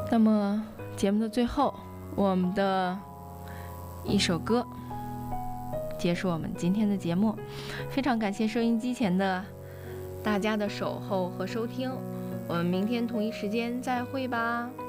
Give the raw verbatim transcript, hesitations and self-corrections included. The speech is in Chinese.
那么节目的最后，我们的一首歌结束我们今天的节目。非常感谢收音机前的大家的守候和收听，我们明天同一时间再会吧。